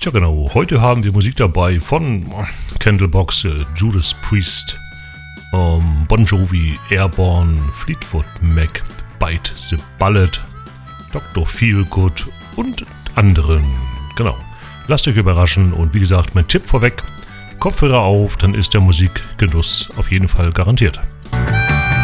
Ja genau, heute haben wir Musik dabei von Candlebox, Judas Priest, Bon Jovi, Airborne, Fleetwood Mac, Bite the Bullet, Dr. Feelgood und anderen. Genau, lasst euch überraschen und wie gesagt, mein Tipp vorweg, Kopfhörer auf, dann ist der Musikgenuss auf jeden Fall garantiert.